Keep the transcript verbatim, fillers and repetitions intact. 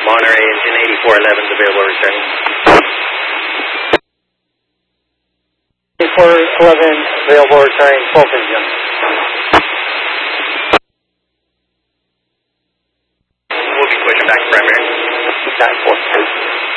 Monterey engine eighty-four eleven is available returning. eighty-four eleven available returning, twelve engine. We'll be pushing back primary. nine four.